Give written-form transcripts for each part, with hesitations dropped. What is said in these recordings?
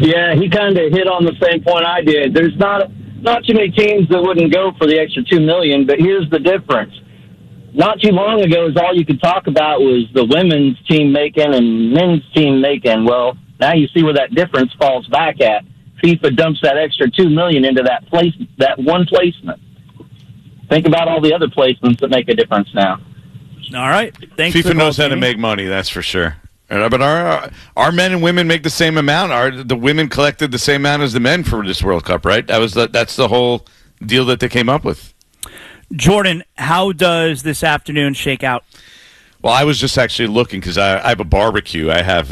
Yeah, he kind of hit on the same point I did. There's not too many teams that wouldn't go for the extra $2 million, but here's the difference. Not too long ago, all you could talk about was the women's team making and men's team making. Well, now you see where that difference falls back at. FIFA dumps that extra $2 million into that one placement. Think about all the other placements that make a difference now. All right. Thanks. FIFA knows how to make money, that's for sure. But our men and women make the same amount. The women collected the same amount as the men for this World Cup, right? That's the whole deal that they came up with. Jordan, how does this afternoon shake out? Well, I was just actually looking because I have a barbecue.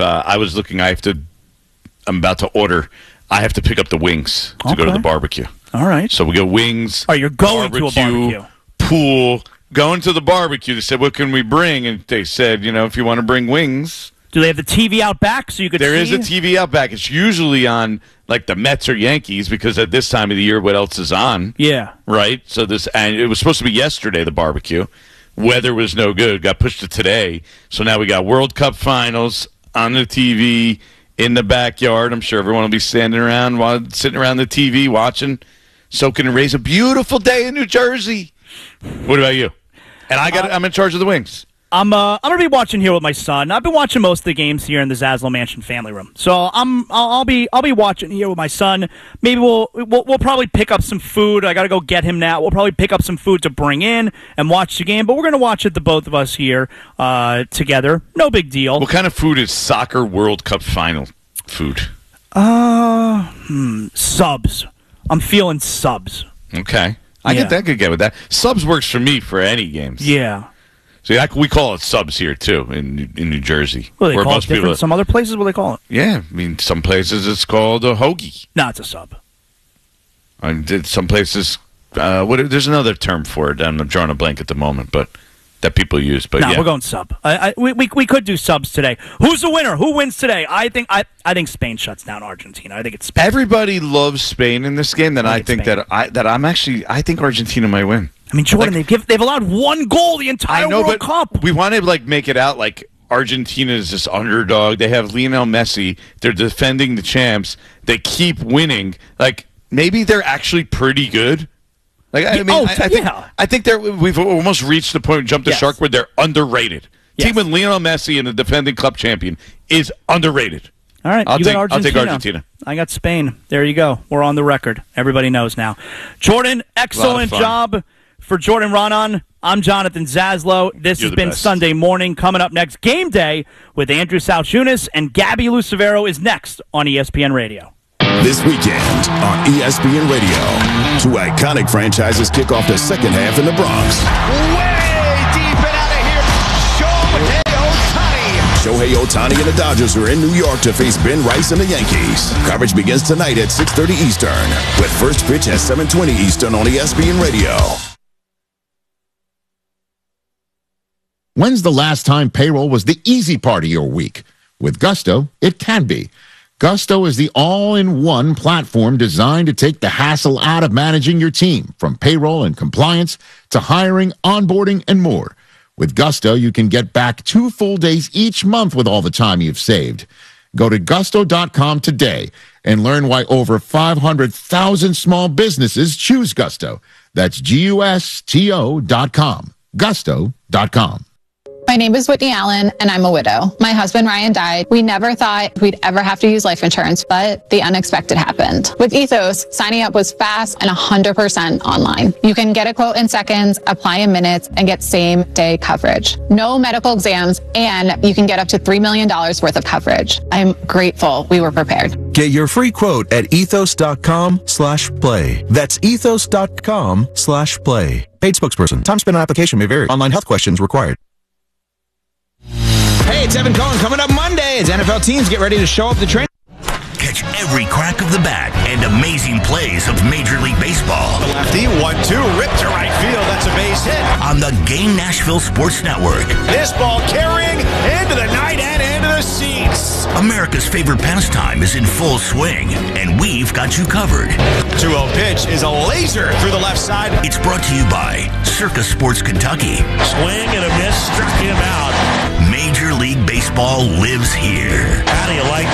I'm about to order. I have to pick up the wings to go to the barbecue. All right. So we go wings. Oh, you're going to a barbecue. Pool. Going to the barbecue. They said, what can we bring? And they said, if you want to bring wings. Do they have the TV out back so you could see? There is a TV out back. It's usually on, like, the Mets or Yankees because at this time of the year, what else is on? Yeah. Right? And it was supposed to be yesterday, the barbecue. Weather was no good. Got pushed to today. So now we got World Cup finals on the TV in the backyard. I'm sure everyone will be sitting around the TV watching, soaking and rays. A beautiful day in New Jersey. What about you? And I'm in charge of the wings. I'm gonna be watching here with my son. I've been watching most of the games here in the Zaslow Mansion family room. So I'll be watching here with my son. Maybe we'll probably pick up some food. I gotta go get him now. We'll probably pick up some food to bring in and watch the game. But we're gonna watch it, the both of us here together. No big deal. What kind of food is soccer World Cup final food? Subs. I'm feeling subs. Okay. I could get with that. Subs works for me for any games. Yeah. See, we call it subs here, too, in New Jersey. Well, they call it different. Some other places, what do they call it? Yeah. I mean, some places it's called a hoagie. No, it's a sub. Some places, there's another term for it. I'm drawing a blank at the moment, but that people use. But we're going sub. We could do subs today. Who's the winner? Who wins today? I think Spain shuts down Argentina. I think it's Spain. Everybody loves Spain in this game. I think Argentina might win. I mean, Jordan, they've allowed one goal the entire World Cup. We want to make it out like Argentina is this underdog. They have Lionel Messi. They're defending the champs. They keep winning. Like, maybe they're actually pretty good. Like, I think we've almost reached the point, jumped the shark, where they're underrated. Yes. Team with Lionel Messi and the defending club champion is underrated. All right, I'll take Argentina. I got Spain. There you go. We're on the record. Everybody knows now. Jordan, excellent job for Jordan Raanan. I'm Jonathan Zaslow. This has been Sunday Morning. Coming up next, Game Day with Andrew Salchunas and Gabby Lucevero is next on ESPN Radio. This weekend on ESPN Radio, two iconic franchises kick off the second half in the Bronx. Way deep and out of here, Shohei Ohtani and the Dodgers are in New York to face Ben Rice and the Yankees. Coverage begins tonight at 6:30 Eastern, with first pitch at 7:20 Eastern on ESPN Radio. When's the last time payroll was the easy part of your week? With Gusto, it can be. Gusto is the all-in-one platform designed to take the hassle out of managing your team, from payroll and compliance to hiring, onboarding, and more. With Gusto, you can get back 2 full days each month with all the time you've saved. Go to gusto.com today and learn why over 500,000 small businesses choose Gusto. That's GUSTO.com. Gusto.com. My name is Whitney Allen, and I'm a widow. My husband, Ryan, died. We never thought we'd ever have to use life insurance, but the unexpected happened. With Ethos, signing up was fast and 100% online. You can get a quote in seconds, apply in minutes, and get same-day coverage. No medical exams, and you can get up to $3 million worth of coverage. I'm grateful we were prepared. Get your free quote at ethos.com/play. That's ethos.com/play. Paid spokesperson. Time spent on application may vary. Online health questions required. Hey, it's Evan Cohen. Coming up Monday as NFL teams get ready to show up the train. Catch every crack of the bat and amazing plays of Major League Baseball. The lefty, 1-2, ripped to right field. That's a base hit. On the Game Nashville Sports Network. This ball carrying into the night and into the seats. America's favorite pastime is in full swing, and we've got you covered. 2-0 pitch is a laser through the left side. It's brought to you by Circa Sports Kentucky. Swing and a miss, struck him out. Major League Baseball lives here. How do you like